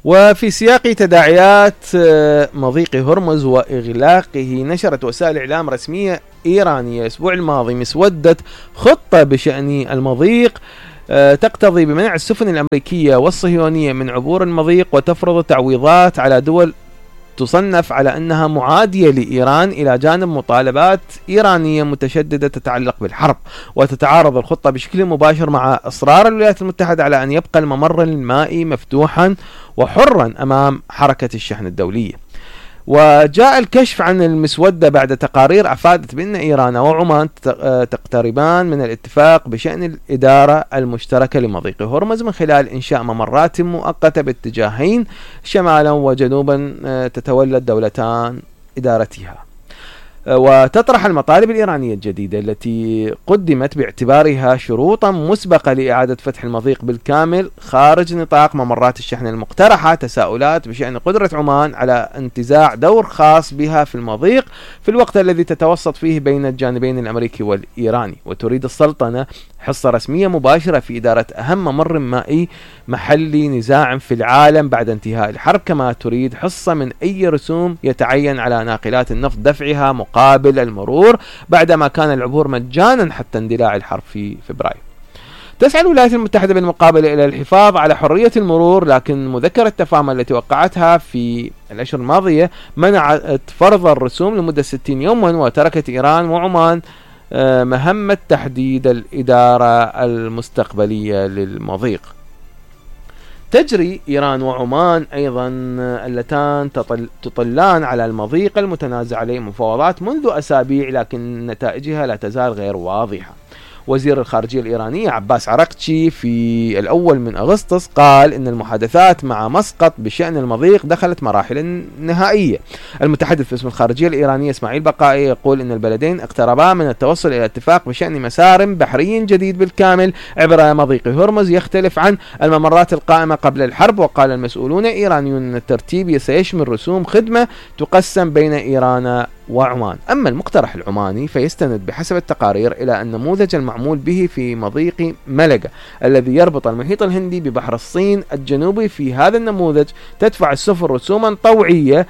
وفي سياق تداعيات مضيق هرمز وإغلاقه، نشرت وسائل إعلام رسمية إيرانية الأسبوع الماضي مسودة خطة بشأن المضيق تقتضي بمنع السفن الأمريكية والصهيونية من عبور المضيق، وتفرض تعويضات على دول تصنف على أنها معادية لإيران، إلى جانب مطالبات إيرانية متشددة تتعلق بالحرب. وتتعارض الخطة بشكل مباشر مع إصرار الولايات المتحدة على أن يبقى الممر المائي مفتوحا وحرا أمام حركة الشحن الدولية. وجاء الكشف عن المسودة بعد تقارير أفادت بأن إيران وعمان تقتربان من الاتفاق بشأن الإدارة المشتركة لمضيق هرمز من خلال إنشاء ممرات مؤقتة باتجاهين شمالا وجنوبا تتولى الدولتان إدارتها. وتطرح المطالب الإيرانية الجديدة التي قدمت باعتبارها شروطا مسبقة لإعادة فتح المضيق بالكامل خارج نطاق ممرات الشحن المقترحة تساؤلات بشأن قدرة عمان على انتزاع دور خاص بها في المضيق في الوقت الذي تتوسط فيه بين الجانبين الأمريكي والإيراني. وتريد السلطنة حصة رسمية مباشرة في إدارة أهم ممر مائي محلي نزاع في العالم بعد انتهاء الحرب، كما تريد حصة من أي رسوم يتعين على ناقلات النفط دفعها مقابل المرور بعدما كان العبور مجانا حتى اندلاع الحرب في فبراير. تسعى الولايات المتحدة بالمقابل إلى الحفاظ على حرية المرور، لكن مذكرة التفاهم التي وقعتها في الأشهر الماضية منعت فرض الرسوم لمدة 60 يوما، وتركت إيران وعمان مهمة تحديد الإدارة المستقبلية للمضيق. تجري إيران وعمان أيضا اللتان تطلان على المضيق المتنازع عليه مفاوضات منذ أسابيع، لكن نتائجها لا تزال غير واضحة. وزير الخارجية الإيرانية عباس عراقتشي في الأول من أغسطس قال إن المحادثات مع مسقط بشأن المضيق دخلت مراحل نهائية. المتحدث باسم الخارجية الإيرانية إسماعيل بقائي يقول إن البلدين اقتربا من التوصل إلى اتفاق بشأن مسار بحري جديد بالكامل عبر مضيق هرمز يختلف عن الممرات القائمة قبل الحرب. وقال المسؤولون الإيرانيون أن الترتيب سيشمل رسوم خدمة تقسم بين إيران وعمان. أما المقترح العماني فيستند بحسب التقارير إلى النموذج المعمول به في مضيق ملقا الذي يربط المحيط الهندي ببحر الصين الجنوبي. في هذا النموذج تدفع السفن رسوما طوعية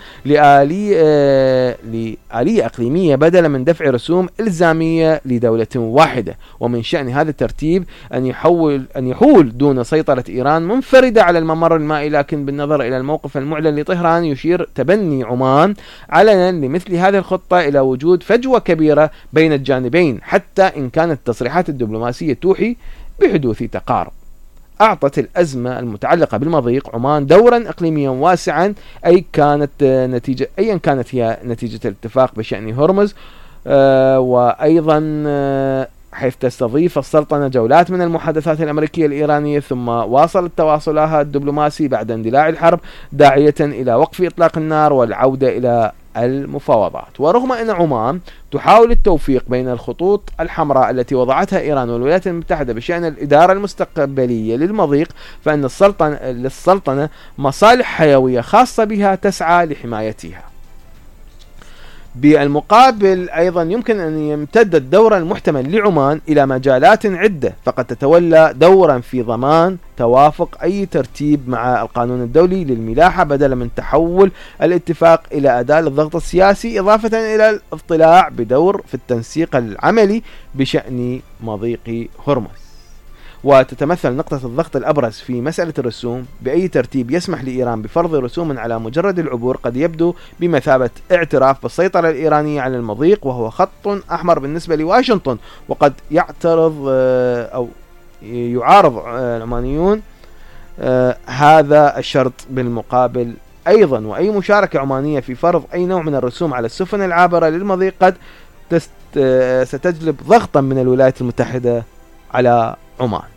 لآلية إقليمية بدلا من دفع رسوم إلزامية لدولة واحدة. ومن شأن هذا الترتيب أن يحول دون سيطرة إيران منفردة على الممر المائي، لكن بالنظر إلى الموقف المعلن لطهران يشير تبني عمان علنا لمثل هذه الخطة إلى وجود فجوة كبيرة بين الجانبين، حتى إن كانت التصريحات الدبلوماسية توحي بحدوث تقارب. أعطت الأزمة المتعلقة بالمضيق عمان دورا إقليميا واسعا أيا كانت هي نتيجة الاتفاق بشأن هرمز، وأيضا حيث تستضيف السلطنة جولات من المحادثات الأمريكية الإيرانية، ثم واصلت تواصلها الدبلوماسي بعد اندلاع الحرب داعية إلى وقف إطلاق النار والعودة إلى المفاوضات. ورغم أن عمان تحاول التوفيق بين الخطوط الحمراء التي وضعتها إيران والولايات المتحدة بشأن الإدارة المستقبلية للمضيق، فإن للسلطنة مصالح حيوية خاصة بها تسعى لحمايتها. بالمقابل أيضا يمكن أن يمتد الدور المحتمل لعمان إلى مجالات عدة، فقد تتولى دورا في ضمان توافق أي ترتيب مع القانون الدولي للملاحة بدلا من تحول الاتفاق إلى أداة للضغط السياسي، إضافة إلى الاطلاع بدور في التنسيق العملي بشأن مضيق هرمز. وتتمثل نقطة الضغط الأبرز في مسألة الرسوم بأي ترتيب يسمح لإيران بفرض رسوم على مجرد العبور قد يبدو بمثابة اعتراف بالسيطرة الإيرانية على المضيق، وهو خط أحمر بالنسبة لواشنطن. وقد يعارض العمانيون هذا الشرط بالمقابل أيضا، وأي مشاركة عمانية في فرض أي نوع من الرسوم على السفن العابرة للمضيق قد ستجلب ضغطا من الولايات المتحدة على عمان.